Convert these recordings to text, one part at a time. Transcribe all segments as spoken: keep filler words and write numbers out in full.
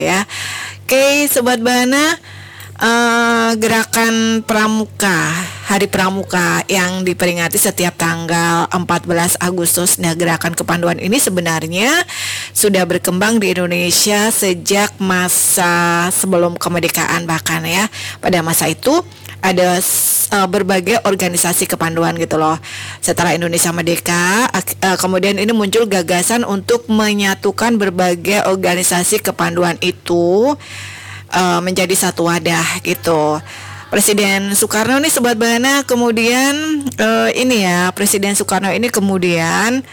ya. Oke, Sobat Bana, eh, gerakan Pramuka, Hari Pramuka yang diperingati setiap tanggal empat belas Agustus. Nah, gerakan kepanduan ini sebenarnya sudah berkembang di Indonesia sejak masa sebelum kemerdekaan bahkan ya. Pada masa itu ada uh, berbagai organisasi kepanduan gitu loh. Setelah Indonesia merdeka, uh, kemudian ini muncul gagasan untuk menyatukan berbagai organisasi kepanduan itu uh, menjadi satu wadah gitu. Presiden Soekarno nih Sobat Bana kemudian uh, ini ya, Presiden Soekarno ini kemudian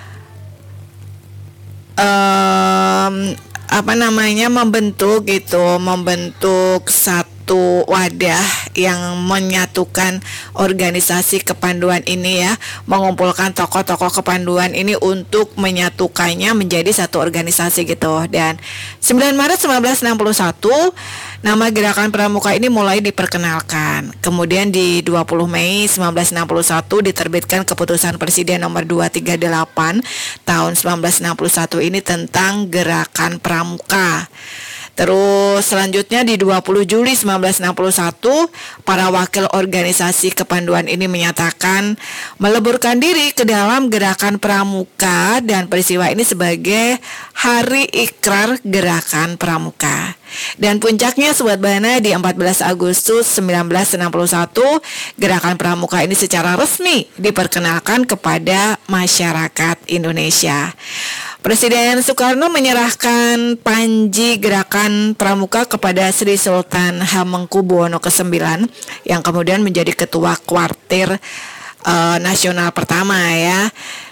um, apa namanya membentuk gitu, membentuk satu wadah yang menyatukan organisasi kepanduan ini ya, mengumpulkan tokoh-tokoh kepanduan ini untuk menyatukannya menjadi satu organisasi gitu. Dan sembilan Maret seribu sembilan ratus enam puluh satu nama gerakan Pramuka ini mulai diperkenalkan. Kemudian di dua puluh Mei seribu sembilan ratus enam puluh satu diterbitkan keputusan Presiden nomor dua ratus tiga puluh delapan tahun seribu sembilan ratus enam puluh satu ini tentang gerakan Pramuka. Terus selanjutnya di dua puluh Juli seribu sembilan ratus enam puluh satu para wakil organisasi kepanduan ini menyatakan meleburkan diri ke dalam gerakan Pramuka dan peristiwa ini sebagai Hari Ikrar Gerakan Pramuka. Dan puncaknya Sobat Bana di empat belas Agustus seribu sembilan ratus enam puluh satu gerakan Pramuka ini secara resmi diperkenalkan kepada masyarakat Indonesia. Presiden Soekarno menyerahkan panji gerakan Pramuka kepada Sri Sultan Hamengkubuwono kesembilan yang kemudian menjadi ketua kuartir uh, nasional pertama ya.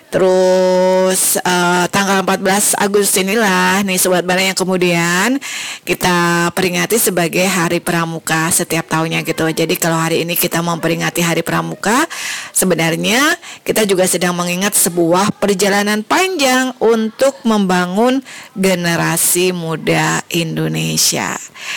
Terus uh, tanggal empat belas Agustus inilah nih Sobat Bana yang kemudian kita peringati sebagai Hari Pramuka setiap tahunnya gitu. Jadi kalau hari ini kita memperingati Hari Pramuka, sebenarnya kita juga sedang mengingat sebuah perjalanan panjang untuk membangun generasi muda Indonesia.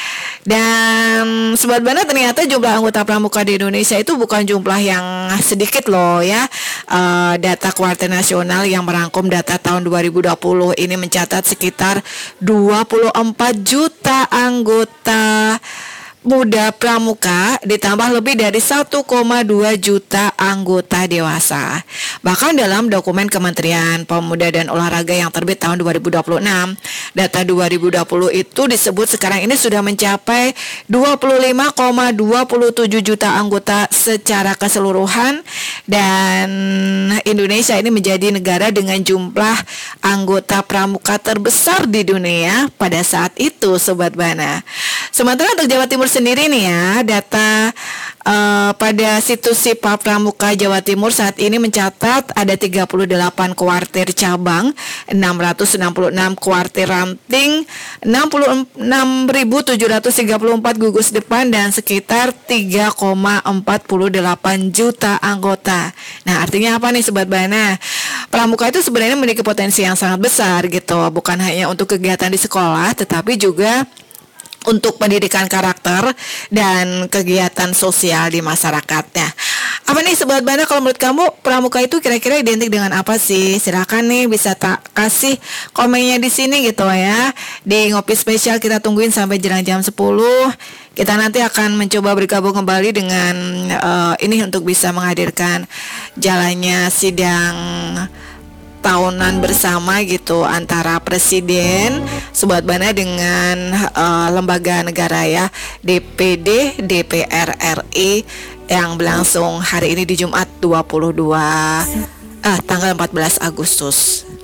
Dan Sobat Bana ternyata jumlah anggota Pramuka di Indonesia itu bukan jumlah yang sedikit loh ya. uh, Data Kuartir Nasional yang merangkum data tahun dua ribu dua puluh ini mencatat sekitar dua puluh empat juta anggota muda Pramuka ditambah lebih dari satu koma dua juta anggota dewasa. Bahkan dalam dokumen Kementerian Pemuda dan Olahraga yang terbit tahun dua ribu dua puluh enam, data dua ribu dua puluh itu disebut sekarang ini sudah mencapai dua puluh lima koma dua tujuh juta anggota secara keseluruhan, dan Indonesia ini menjadi negara dengan jumlah anggota Pramuka terbesar di dunia pada saat itu Sobat Bana. Sementara untuk Jawa Timur sendiri nih ya, data uh, pada situs SIPA Pramuka Jawa Timur saat ini mencatat ada tiga puluh delapan kuartir cabang, enam ratus enam puluh enam kuartir ranting, enam puluh enam ribu tujuh ratus tiga puluh empat gugus depan, dan sekitar tiga koma empat delapan juta anggota. Nah, artinya apa nih Sobat Bana? Pramuka itu sebenarnya memiliki potensi yang sangat besar gitu, bukan hanya untuk kegiatan di sekolah, tetapi juga untuk pendidikan karakter dan kegiatan sosial di masyarakatnya. Apa nih Sobat Bana, kalau menurut kamu Pramuka itu kira-kira identik dengan apa sih? Silakan nih bisa tak kasih komennya di sini gitu ya. Di Ngopi Spesial kita tungguin sampai jelang jam sepuluh. Kita nanti akan mencoba bergabung kembali dengan uh, ini untuk bisa menghadirkan jalannya sidang tahunan bersama gitu antara Presiden Sobat Bana dengan uh, lembaga negara ya, D P D D P R R I yang berlangsung hari ini di Jumat dua puluh dua ah, tanggal empat belas Agustus.